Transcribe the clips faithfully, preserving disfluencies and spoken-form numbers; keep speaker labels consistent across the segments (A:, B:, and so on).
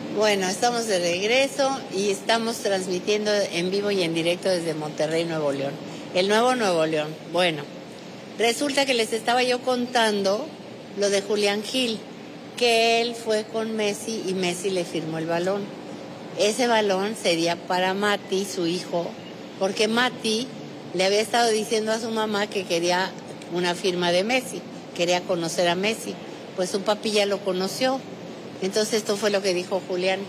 A: Bueno, estamos de regreso y estamos transmitiendo en vivo y en directo desde Monterrey, Nuevo León. El nuevo Nuevo León. Bueno, resulta que les estaba yo contando lo de Julián Gil, que él fue con Messi y Messi le firmó el balón. Ese balón sería para Mati, su hijo, porque Mati le había estado diciendo a su mamá que quería una firma de Messi, quería conocer a Messi. Pues su papi ya lo conoció. Entonces esto fue lo que dijo Julián.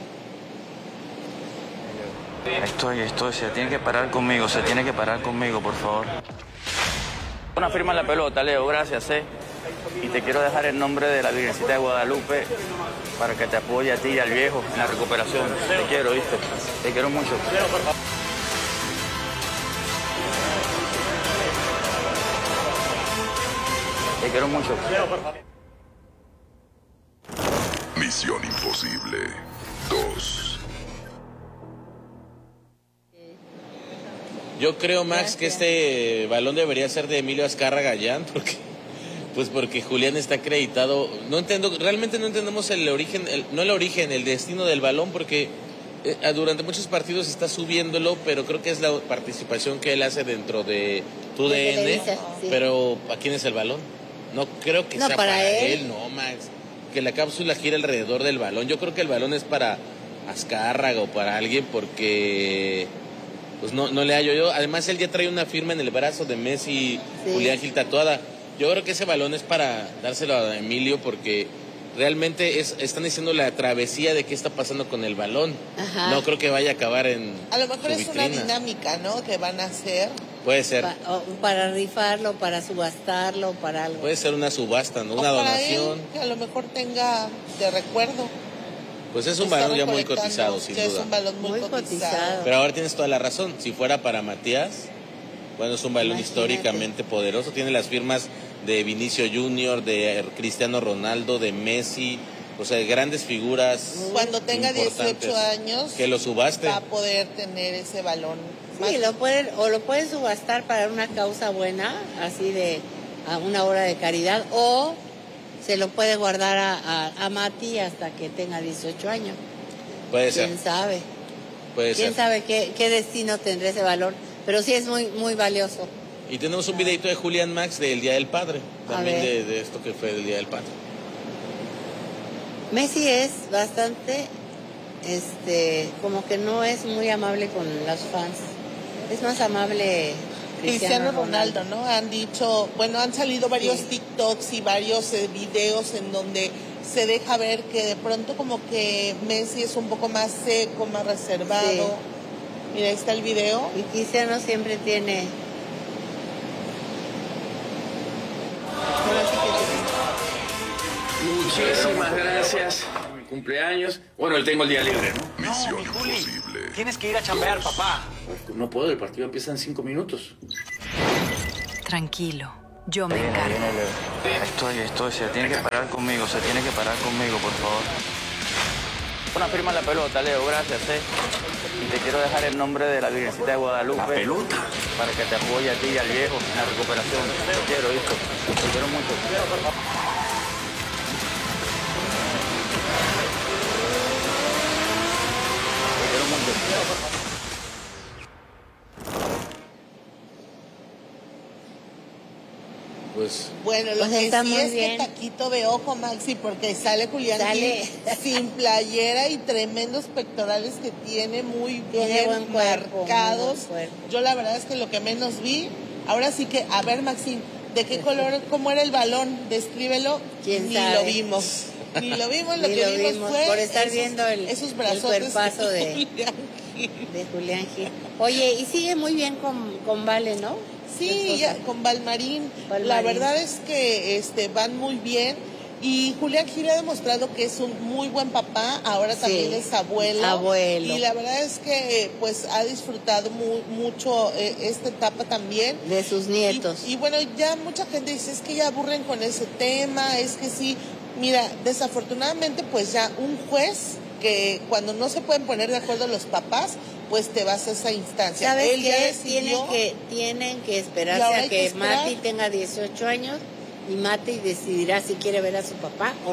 B: Estoy, estoy, se tiene que parar conmigo, se tiene que parar conmigo, por favor. Una firma en la pelota, Leo, gracias, eh. Y te quiero dejar el nombre de la Virgencita de Guadalupe para que te apoye a ti y al viejo en la recuperación. Te quiero, ¿viste? Te quiero mucho. Te quiero mucho.
C: Misión Imposible dos.
D: Yo creo, Max, que este balón debería ser de Emilio Azcárraga Gallán, porque, pues porque Julián está acreditado. No entiendo, realmente no entendemos el origen, el, no el origen, el destino del balón, porque eh, durante muchos partidos está subiéndolo, pero creo que es la participación que él hace dentro de tu D N. Sí. Pero ¿a quién es el balón? No creo que
A: no,
D: sea
A: para,
D: para
A: él.
D: él, no, Max. Que la cápsula gira alrededor del balón. Yo creo que el balón es para Azcárraga o para alguien, porque pues no, no le hallo yo. Además, él ya trae una firma en el brazo de Messi, sí. Julián Gil tatuada. Yo creo que ese balón es para dárselo a Emilio, porque realmente es, están diciendo la travesía de qué está pasando con el balón. Ajá. No creo que vaya a acabar en
E: A lo mejor
D: su
E: es
D: vitrina.
E: Una dinámica, ¿no?, que van a hacer.
D: Puede ser.
A: Pa, o para rifarlo, para subastarlo, para algo.
D: Puede ser una subasta, ¿no? Una
E: o para
D: donación.
E: Él, que a lo mejor tenga de recuerdo.
D: Pues es un balón ya muy cotizado, sin duda.
E: Es un balón muy, muy cotizado. cotizado.
D: Pero ahora tienes toda la razón. Si fuera para Matías, bueno, es un balón Imagínate. históricamente poderoso. Tiene las firmas de Vinicio Junior, de Cristiano Ronaldo, de Messi. O sea, grandes figuras.
E: Cuando tenga dieciocho años,
D: que lo subaste.
E: Va a poder tener ese balón.
A: Sí, lo pueden, o lo pueden subastar para una causa buena, así de a una obra de caridad, o se lo puede guardar a, a, a Mati hasta que tenga dieciocho años.
D: Puede
A: ¿Quién
D: ser.
A: ¿Quién sabe?
D: Puede
A: ¿Quién
D: ser.
A: sabe qué, qué destino tendrá ese valor? Pero sí es muy, muy valioso.
D: Y tenemos un videito de Julián Max del Día del Padre, también de, de esto que fue del Día del Padre.
A: Messi es bastante, este, como que no es muy amable con los fans. Es más amable Cristiano,
E: Cristiano Ronaldo, ¿no? Han dicho, bueno, han salido varios sí. TikToks y varios eh, videos en donde se deja ver que de pronto como que Messi es un poco más seco, más reservado. Sí. Mira, ahí está el video.
A: Y Cristiano siempre tiene...
B: Muchísimas gracias. Mi cumpleaños. Bueno, él tengo el día libre, ¿no?
C: Misión
F: no, mi Juli,
C: Imposible.
F: tienes que ir a chambear,
C: Dos.
F: papá.
B: No puedo, el partido empieza en cinco minutos.
G: Tranquilo, yo me encargo.
B: Estoy, estoy, se tiene que parar conmigo, se tiene que parar conmigo, por favor. Una firma en la pelota, Leo, gracias, eh. Y te quiero dejar el nombre de la Virgencita de Guadalupe.
F: ¿La pelota?
B: Para que te apoye a ti y al viejo en la recuperación. Te quiero, hijo. Te quiero mucho.
D: Pues,
E: bueno, lo
A: pues
E: que sí es
A: bien.
E: que taquito de ojo, Maxi, porque sale Julián
A: sale.
E: Gil sin playera y tremendos pectorales que tiene muy
A: tiene
E: bien
A: buen cuerpo,
E: marcados.
A: buen cuerpo.
E: Yo la verdad es que lo que menos vi, ahora sí que, a ver, Maxi, ¿de qué color, cómo era el balón? Descríbelo.
A: ¿Quién
E: Ni
A: sabe?
E: lo vimos. Ni lo vimos, lo
A: Ni
E: que
A: lo
E: vimos,
A: vimos
E: fue
A: por estar
E: esos,
A: viendo el,
E: esos
A: el
E: brazotes
A: cuerpazo de,
E: de Julián Gil.
A: De Julián Gil. Oye, y sigue muy bien con, con Vale, ¿no?
E: Sí, ya, con Valmarín.
A: Valmarín.
E: La verdad es que este, van muy bien. Y Julián Gil ha demostrado que es un muy buen papá. Ahora sí, también es abuelo.
A: Abuelo.
E: Y la verdad es que pues ha disfrutado muy, mucho eh, esta etapa también.
A: De sus nietos.
E: Y, y bueno, ya mucha gente dice, es que ya aburren con ese tema, es que sí. Mira, desafortunadamente pues ya un juez que cuando no se pueden poner de acuerdo los papás, pues te vas a esa instancia.
A: ¿Sabes
E: Él
A: qué?
E: ya decidió,
A: Tienen que, tienen que esperarse a que, que Mati tenga dieciocho años y Mati decidirá si quiere ver a su papá o no.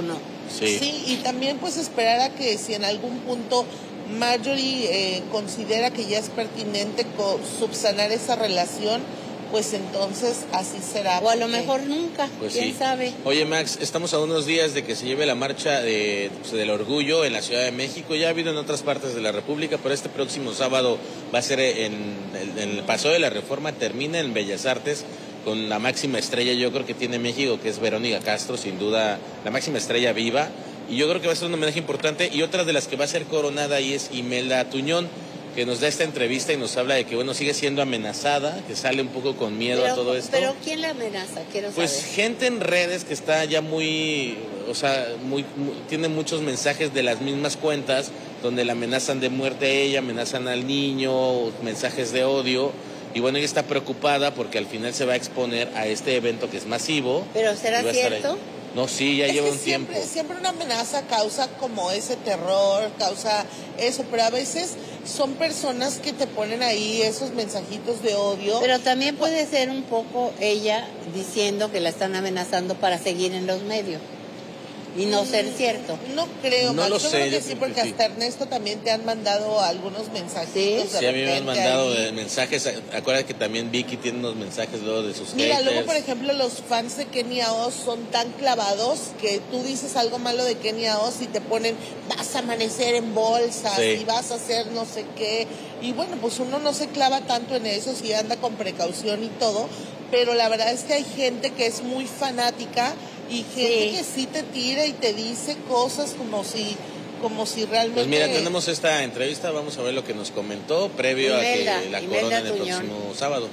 D: Sí.
E: Sí, y también pues esperar a que si en algún punto Marjorie eh, considera que ya es pertinente subsanar esa relación, pues entonces así será.
A: O a lo
E: porque...
A: mejor nunca,
D: Pues
A: quién
D: sí.
A: sabe.
D: Oye, Max, estamos a unos días de que se lleve la marcha de, pues, del orgullo en la Ciudad de México. Ya ha habido en otras partes de la República, pero este próximo sábado va a ser en, en, en el Paseo de la Reforma, termina en Bellas Artes con la máxima estrella, yo creo que tiene México, que es Verónica Castro, sin duda la máxima estrella viva. Y yo creo que va a ser un homenaje importante. Y otra de las que va a ser coronada ahí es Imelda Tuñón, que nos da esta entrevista y nos habla de que, bueno, sigue siendo amenazada, que sale un poco con miedo
A: pero,
D: a todo esto.
A: Pero ¿quién la amenaza? Quiero
D: Pues
A: saber.
D: gente en redes que está ya muy, o sea, muy, muy, tiene muchos mensajes de las mismas cuentas, donde la amenazan de muerte a ella, amenazan al niño, mensajes de odio. Y bueno, ella está preocupada porque al final se va a exponer a este evento que es masivo.
A: ¿Pero será cierto?
D: No, sí, ya
E: es
D: lleva
E: que
D: un
E: siempre,
D: tiempo.
E: Siempre una amenaza causa como ese terror, causa eso, pero a veces son personas que te ponen ahí esos mensajitos de odio.
A: Pero también puede ser un poco ella diciendo que la están amenazando para seguir en los medios y no ser cierto.
E: No creo,
D: No
E: Max.
D: lo
E: yo
D: sé,
E: creo que
D: yo
E: sí,
D: creo
E: porque
D: que sí.
E: hasta Ernesto también te han mandado algunos mensajes.
A: Sí,
D: Sí, a mí me han mandado
E: ahí.
D: de mensajes. Acuérdate que también Vicky tiene unos mensajes luego de sus
E: Mira,
D: haters.
E: luego, por ejemplo, los fans de Kenia Oz son tan clavados que tú dices algo malo de Kenia Oz y te ponen, vas a amanecer en bolsas
D: Sí.
E: y vas a hacer no sé qué. Y bueno, pues uno no se clava tanto en eso, si anda con precaución y todo, pero la verdad es que hay gente que es muy fanática y gente
A: Sí.
E: que sí te tira y te dice cosas como si, como si realmente...
D: Pues mira, tenemos esta entrevista, vamos a ver lo que nos comentó previo
A: Imelda,
D: a que la
A: Imelda
D: coronen el
A: Tuñón.
D: próximo sábado.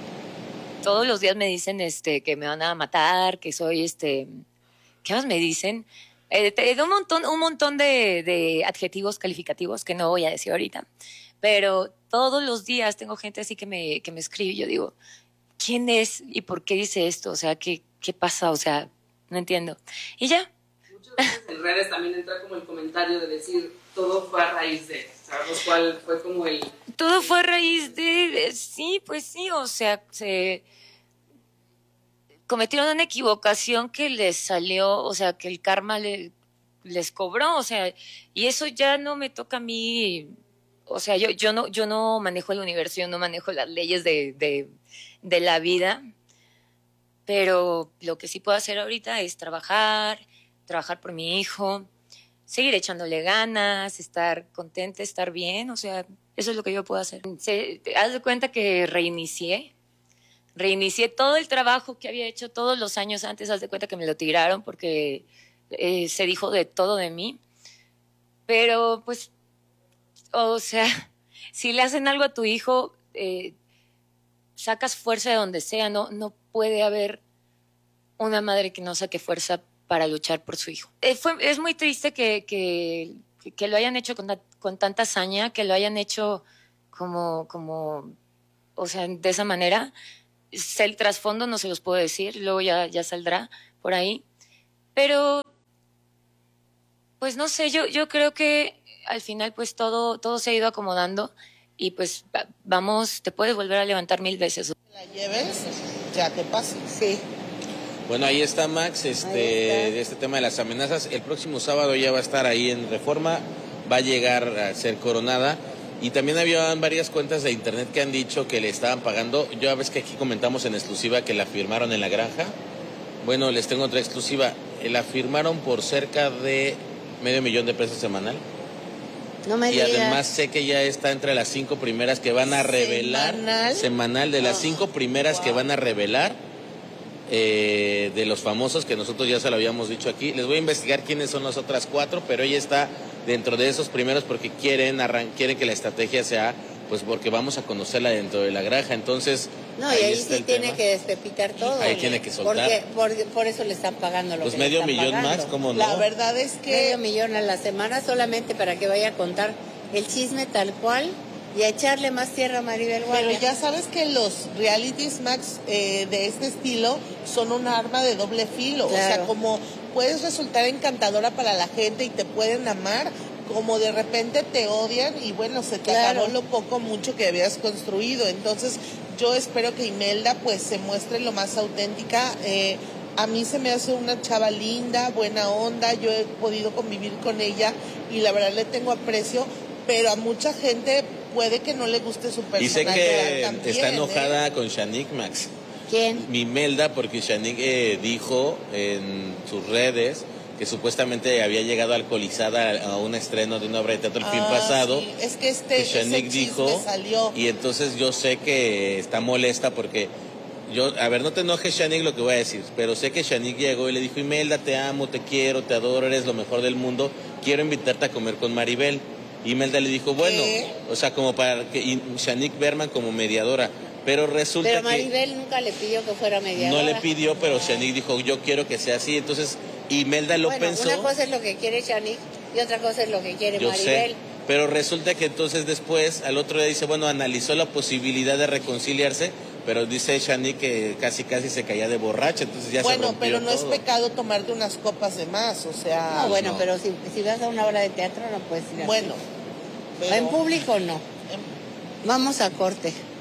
F: Todos los días me dicen este que me van a matar, que soy este, ¿qué más me dicen? Eh, te- un montón, un montón de, de adjetivos calificativos que no voy a decir ahorita, pero todos los días tengo gente así que me, que me escribe y yo digo, ¿quién es y por qué dice esto? O sea, ¿qué, qué pasa? O sea, no entiendo. Y ya.
G: Muchas veces en redes también entra como el comentario de decir todo fue a raíz de, ¿sabes? Cuál fue como el...
F: Todo fue a raíz de, de- sí, pues sí, o sea, se cometieron una equivocación que les salió, o sea, que el karma le- les cobró, o sea, y eso ya no me toca a mí, o sea, yo, yo no, yo no manejo el universo, yo no manejo las leyes de, de, de la vida, pero lo que sí puedo hacer ahorita es trabajar, trabajar por mi hijo, seguir echándole ganas, estar contenta, estar bien, o sea, eso es lo que yo puedo hacer. Se, haz de cuenta que reinicié, reinicié todo el trabajo que había hecho todos los años antes, haz de cuenta que me lo tiraron porque eh, se dijo de todo de mí, pero pues, o sea, si le hacen algo a tu hijo, eh, sacas fuerza de donde sea, no, no puede haber una madre que no saque fuerza para luchar por su hijo. Eh, fue, es muy triste que, que, que lo hayan hecho con, con tanta hazaña, que lo hayan hecho como, como, o sea, de esa manera. El trasfondo no se los puedo decir, luego ya, ya saldrá por ahí. Pero, pues no sé, yo, yo creo que al final pues todo, todo se ha ido acomodando y pues va- vamos, te puedes volver a levantar mil veces.
E: La lleves, ya te pasa.
A: Sí.
D: Bueno, ahí está Max, este,
A: Ahí está.
D: este tema de las amenazas. El próximo sábado ya va a estar ahí en Reforma, va a llegar a ser coronada. Y también había varias cuentas de internet que han dicho que le estaban pagando. Yo a veces que aquí comentamos en exclusiva que la firmaron en la granja. Bueno, les tengo otra exclusiva. Eh, La firmaron por cerca de medio millón de pesos semanal.
A: No me
D: Y
A: digas.
D: además sé que ya está entre las cinco primeras que van a revelar.
E: ¿Semanal?
D: Semanal, de las
E: Oh,
D: cinco primeras que
E: wow.
D: van a revelar. eh, de los famosos que nosotros ya se lo habíamos dicho aquí. Les voy a investigar quiénes son las otras cuatro, pero ella está dentro de esos primeros porque quieren, arran quieren que la estrategia sea, pues porque vamos a conocerla dentro de la granja. Entonces,
A: No, y ahí
D: está
A: sí
D: el
A: tiene
D: tema.
A: que despepitar todo.
D: Ahí tiene que soltar.
A: Porque, porque por eso le están pagando lo
D: Pues
A: que le
D: medio
A: están
D: millón
A: pagando.
D: más, ¿cómo no?
E: La verdad es
A: Medio
E: que
A: millón a la semana solamente para que vaya a contar el chisme tal cual y a echarle más tierra a Maribel
E: Pero
A: Guardia.
E: ya sabes que los realities, Max, eh, de este estilo son un arma de doble filo. O sea,
A: Claro.
E: como puedes resultar encantadora para la gente y te pueden amar, como de repente te odian y bueno, se te
A: Claro.
E: acabó lo poco mucho que habías construido. Entonces, yo espero que Imelda pues se muestre lo más auténtica. Eh, A mí se me hace una chava linda, buena onda, yo he podido convivir con ella y la verdad le tengo aprecio, pero a mucha gente puede que no le guste su personaje.
D: Y sé que
E: también,
D: está enojada
E: ¿eh?
D: con Shanique, Max.
A: ¿Quién?
D: Mi Imelda, porque Shanique eh, dijo en sus redes que supuestamente había llegado alcoholizada a un estreno de una obra de teatro el fin
E: Ah,
D: pasado.
E: sí. Es que este
D: que Shanique
E: ese
D: dijo,
E: chisme salió.
D: y entonces yo sé que está molesta porque yo, a ver, no te enojes, Shanique, lo que voy a decir, pero sé que Shanique llegó y le dijo, Imelda, te amo, te quiero, te adoro, eres lo mejor del mundo, quiero invitarte a comer con Maribel. Y Imelda le dijo, bueno,
E: ¿Qué?
D: o sea, como para que y Shanique Berman como mediadora, pero resulta
A: Pero
D: que
A: Maribel nunca le pidió que fuera mediadora.
D: no le pidió, pero Shanique dijo, yo quiero que sea así, entonces Imelda lo
A: bueno,
D: pensó.
A: una cosa es lo que quiere Shanique y otra cosa es lo que quiere
D: Yo
A: Maribel.
D: sé, pero resulta que entonces después, al otro día dice, bueno, analizó la posibilidad de reconciliarse, pero dice Shanique que casi casi se caía de borracha, entonces ya se
E: Bueno,
D: rompió
E: pero no
D: todo.
E: es pecado tomarte unas copas de más, o sea...
A: No, bueno,
D: no.
A: pero si, si vas a una obra de teatro no puedes ir así.
E: Bueno, pero-
A: En público no.
E: en-
A: Vamos a corte.